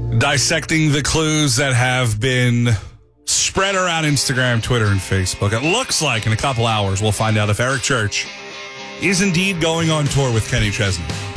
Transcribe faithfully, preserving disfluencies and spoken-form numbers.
Dissecting the clues that have been spread around Instagram, Twitter, and Facebook. It looks like in a couple hours we'll find out if Eric Church is indeed going on tour with Kenny Chesney.